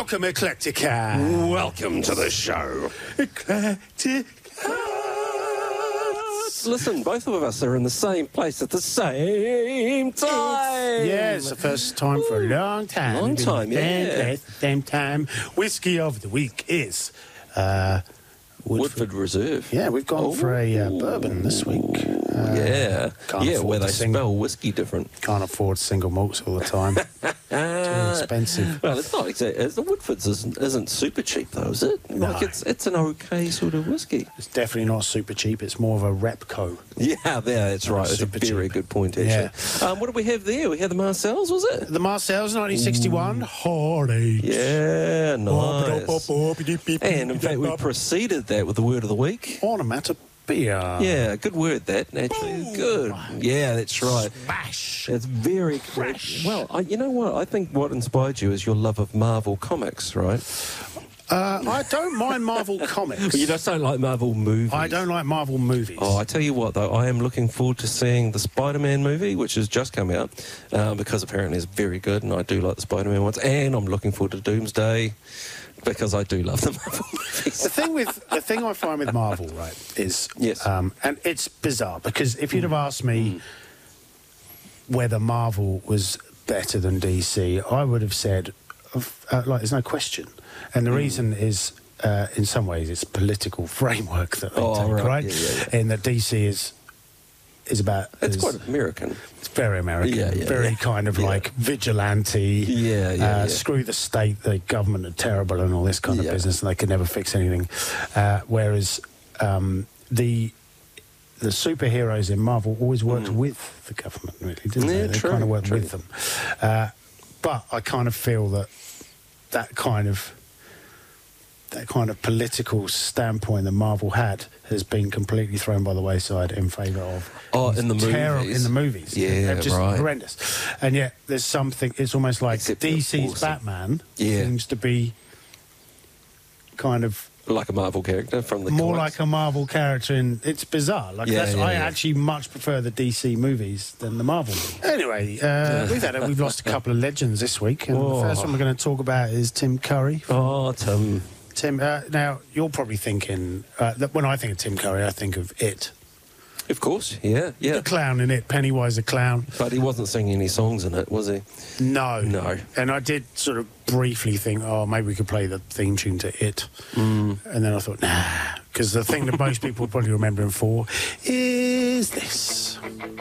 Welcome, Eclectica. Welcome to the show. Eclectica. Listen, both of us are in the same place at the same time. Yeah, it's the first time for a long time. Long time, yeah. Same time. Whiskey of the week is Woodford Reserve. Yeah, we've gone for a bourbon this week. Yeah, where they spell whiskey different. Can't afford single malts all the time. Too expensive. Well, it's not exactly. The Woodford's isn't super cheap though, is it? No. Like it's an okay sort of whiskey. It's definitely not super cheap. It's more of a Repco. Yeah, that's right. It's a very good point, actually. Yeah. What did we have there? We had the Marcel's, was it? The Marcel's 1961 Hard Age. Yeah, nice. And in fact, we preceded that with the word of the week. Onomatopoeia. Yeah, good word that, actually. Boom. Good. Yeah, that's right. Smash. It's very Fresh. Well, you know what? I think what inspired you is your love of Marvel comics, right? I don't mind Marvel comics. But you just don't like Marvel movies. I don't like Marvel movies. Oh, I tell you what, though, I am looking forward to seeing the Spider-Man movie, which has just come out, because apparently it's very good, and I do like the Spider-Man ones. And I'm looking forward to Doomsday, because I do love the Marvel movies. The thing I find with Marvel, right, is yes, and it's bizarre because if you'd have asked me whether Marvel was better than DC, I would have said, there's no question. And the reason is, in some ways, it's political framework that they take, right? Yeah. And that DC is about... It's quite American. It's very American. Very kind of like vigilante. Screw the state, the government are terrible and all this kind of business, and they can never fix anything. Whereas the superheroes in Marvel always worked with the government, really, didn't they? They kind of worked with them. But I kind of feel that kind of political standpoint that Marvel had has been completely thrown by the wayside in favour of in the movies. In the movies, yeah, just right, horrendous. And yet there's something. It's almost like DC's Batman seems to be kind of like a Marvel character from the more comics. like a Marvel character, and it's bizarre. I actually much prefer the DC movies than the Marvel movies. Anyway, we've lost a couple of legends this week, and the first one we're going to talk about is Tim Curry. Tim, now you're probably thinking that when I think of Tim Curry, I think of It. Of course, yeah. The clown in It, Pennywise the clown. But he wasn't singing any songs in it, was he? No. And I did sort of briefly think, maybe we could play the theme tune to It. And then I thought, nah, because the thing that most people would probably remember him for is this.